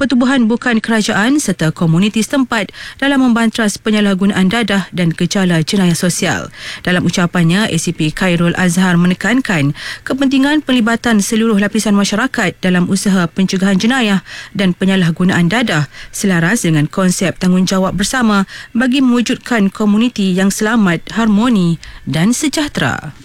pertubuhan bukan kerajaan serta komuniti setempat dalam membantras penyalahgunaan dadah dan gejala jenayah sosial. Dalam ucapannya, ACP Khairul Azhar menekankan kepentingan pelibatan seluruh lapisan masyarakat dalam usaha pencegahan jenayah dan penyalahgunaan dadah selaras dengan konsep tanggungjawab bersama bagi mewujudkan komuniti yang selamat, harmoni dan sejahtera.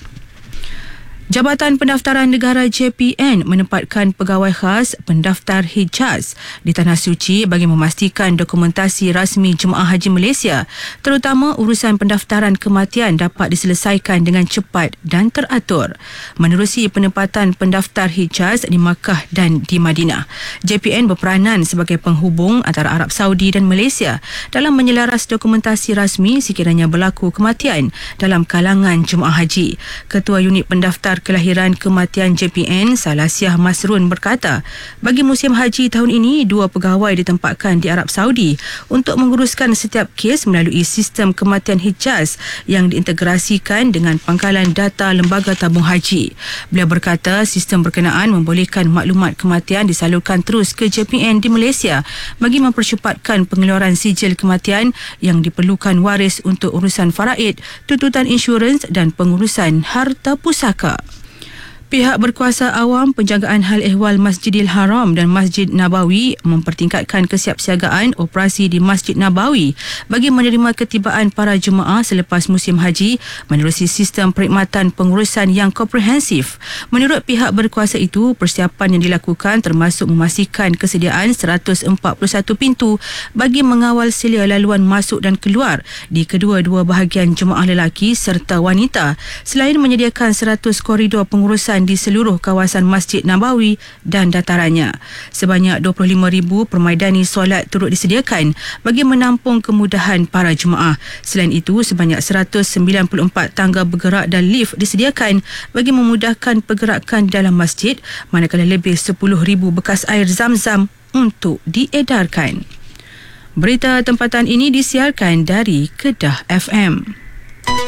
Jabatan Pendaftaran Negara JPN menempatkan pegawai khas pendaftar Hijaz di Tanah Suci bagi memastikan dokumentasi rasmi Jemaah Haji Malaysia, terutama urusan pendaftaran kematian dapat diselesaikan dengan cepat dan teratur. Menerusi penempatan pendaftar Hijaz di Makkah dan di Madinah, JPN berperanan sebagai penghubung antara Arab Saudi dan Malaysia dalam menyelaras dokumentasi rasmi sekiranya berlaku kematian dalam kalangan Jemaah Haji. Ketua Unit Pendaftar Kelahiran Kematian JPN, Salasiah Masrun berkata, bagi musim haji tahun ini, 2 pegawai ditempatkan di Arab Saudi untuk menguruskan setiap kes melalui sistem kematian Hijaz yang diintegrasikan dengan pangkalan data Lembaga Tabung Haji. Beliau berkata, sistem berkenaan membolehkan maklumat kematian disalurkan terus ke JPN di Malaysia bagi mempercepatkan pengeluaran sijil kematian yang diperlukan waris untuk urusan faraid, tuntutan insurans dan pengurusan harta pusaka. Pihak berkuasa awam penjagaan hal ehwal Masjidil Haram dan Masjid Nabawi mempertingkatkan kesiapsiagaan operasi di Masjid Nabawi bagi menerima ketibaan para jemaah selepas musim haji menerusi sistem perkhidmatan pengurusan yang komprehensif. Menurut pihak berkuasa itu, persiapan yang dilakukan termasuk memastikan kesediaan 141 pintu bagi mengawal sila laluan masuk dan keluar di kedua-dua bahagian jemaah lelaki serta wanita, selain menyediakan 100 koridor pengurusan di seluruh kawasan Masjid Nabawi dan datarannya. Sebanyak 25,000 permaidani solat turut disediakan bagi menampung kemudahan para jemaah. Selain itu, sebanyak 194 tangga bergerak dan lift disediakan bagi memudahkan pergerakan dalam masjid, manakala lebih 10,000 bekas air zam-zam untuk diedarkan. Berita tempatan ini disiarkan dari Kedah FM.